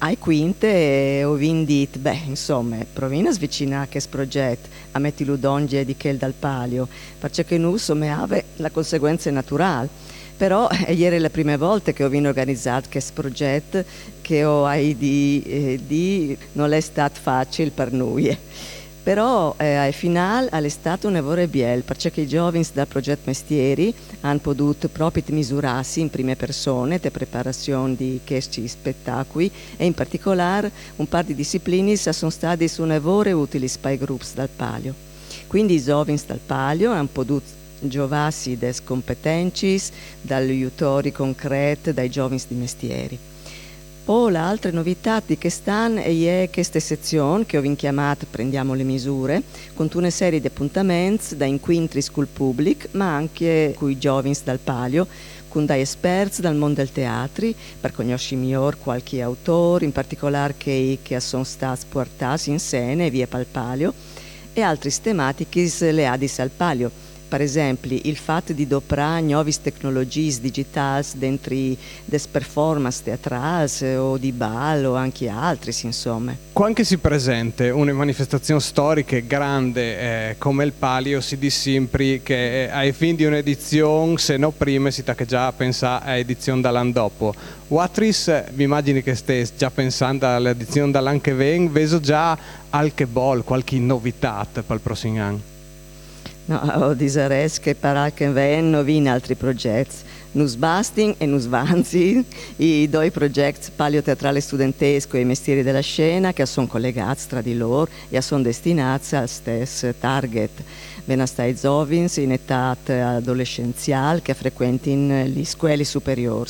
Ai quinte ho dit, insomma, provina a svicinare questo progetto, a mettere l'udonge di quel dal palio, perché noi sommeave la conseguenza naturale. Però ieri è la prima volta che ho organizzato questo progetto che ho di non è stato facile per noi. Però al finale è stato un lavoro bello perché i giovani dal progetto Mestieri hanno potuto proprio misurarsi in prime persone le preparazioni di questi spettacoli e in particolare un par di discipline sono state un lavoro utili per i gruppi dal palio. Quindi i giovani dal palio hanno potuto giovarsi delle competenze, dagli aiutori concreti, dai giovani di mestieri. Poi l'altra novità di quest'anno è questa sezione che ho chiamato Prendiamo le misure, con una serie di appuntamenti da incontri col pubblico, ma anche con i giovani dal palio, con dei esperti dal mondo del teatro, per conoscere meglio qualche autore, in particolare che sono stati portati in scena via pal palio, e altre tematiche legate al palio. Per esempio, il fatto di adoperare nuove tecnologie digitali dentro le performance teatrali o di ballo o anche altre, insomma. Quando si presenta una manifestazione storica grande come il palio, si dice sempre che ai fini di un'edizione, se no prima, si sta già a pensare a edizione dall'anno dopo. Watris, mi immagini che stessi già pensando all'edizione dall'anno che viene, vedo già qualche novità per il prossimo anno. No, ho disares che per che vengono in altri progetti. Nus basting e nus vanzi, i due progetti palio teatrale studentesco e i mestieri della scena che sono collegati tra di loro e sono destinati al stesso target. Vengono stati giovani in età adolescenziale che frequentano le scuole superiori.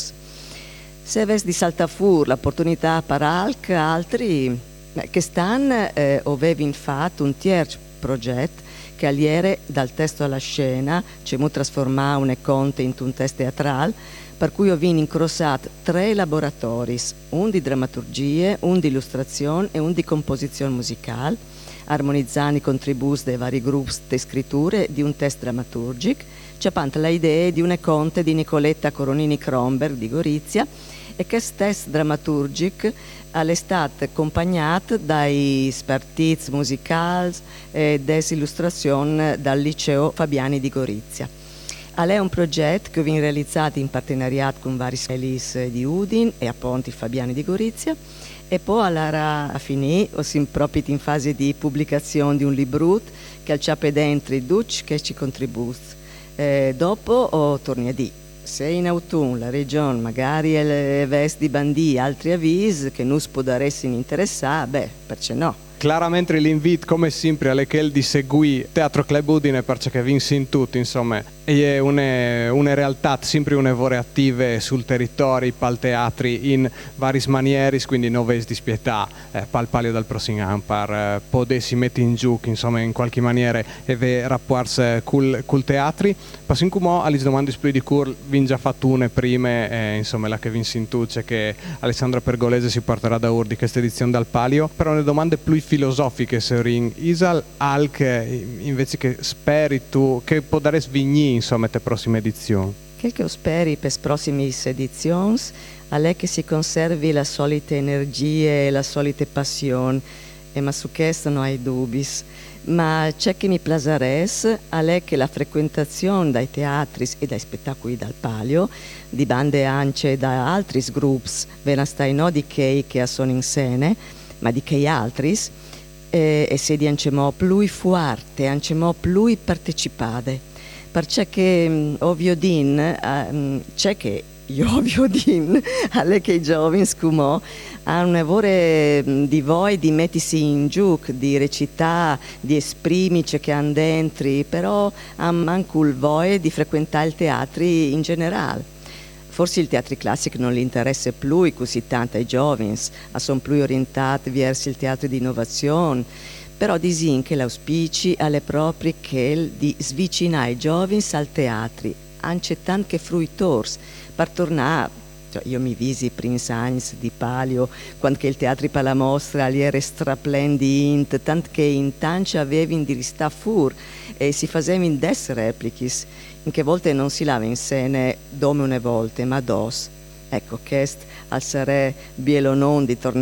Se avessi di saltare fuori l'opportunità per altri che stanno avevi infatti un terzo progetto che ieri dal testo alla scena ci abbiamo trasformato un conte in un testo teatrale, per cui ho incrociato 3 laboratori, un di drammaturgie, un di illustrazione e un di composizione musicale, armonizzando i contributi dei vari gruppi di scritture di un testo drammaturgico, c'è l'idea di un conte di Nicoletta Coronini-Kronberg di Gorizia e che stesso drammaturgico è stato accompagnato dai spartizi musicali e dalle illustrazioni dal liceo Fabiani di Gorizia. È un progetto che viene realizzato in partenariato con vari scuole di Udin e appunto Fabiani di Gorizia e poi allora a finire o siamo proprio in fase di pubblicazione di un libro che c'è dentro che ci contribuisce. Dopo torni a dire. Se in autunno la regione magari le vesti di bandì altri avvisi che non si può dare interessare, perché no? Chiaramente l'invito, come sempre, alle che di seguire Teatro Club Udine perché vince in tutto, insomma, è una realtà sempre un'evore attive sul territorio, pal teatri in varie maniere, quindi non vesi di spietà pal palio dal prossimo anno per potersi mettere in giù, insomma, in qualche maniera e rapportarsi col teatri. Passiamo come alle domande più di cur, vi già fatto una prima, insomma, la che vince in tutto, che Alessandra Pergolese si porterà da Ur di questa edizione dal palio, però le domande più filosofiche, Seurin Isal, che invece che speri tu, che può dare svigni, insomma, te prossime edizioni? Quel che speri per le prossime edizioni è che si conservi la solita energia e la solita passione, ma su questo non hai dubbi. Ma c'è che mi plasares è che la frequentazione dai teatri e dai spettacoli dal palio, di bande anche da altri gruppi, ve stai no di che sono in scena, ma di che altri, e se di ancemo più forte, ancemo più partecipate. Perché ovvio c'è che io ovvio alle che i giovani scumò hanno un lavoro di voi di mettersi in giù, di recitare, di esprimerci che hanno dentro, però hanno anche il voi di frequentare il teatro in generale. Forse il teatro classico non gli interessa più così tanto ai giovani, sono più orientati verso il teatro di innovazione, però disin che l'auspici alle proprie che di svicinare i giovani al teatro, anche tanto che fruitori, per tornare. Io mi visi Prince Heinz di Palio, quando che il teatro per la mostra gli era straplendente, tanto che in tanto avevi di ristà fur e si facevano des repliche, in che volte non si lava in scena come una volta, ma dos. Ecco, questo al sarè bielo non di tornare